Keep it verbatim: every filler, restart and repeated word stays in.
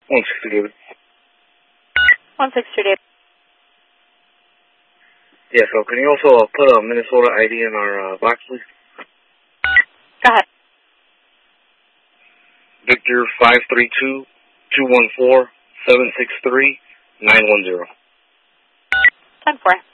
one six two, David. one six two, David. Yeah, so can you also uh, put a Minnesota I D in our uh, box, please? Go ahead. Victor five three two, two one four, seven six three, nine one zero. ten four.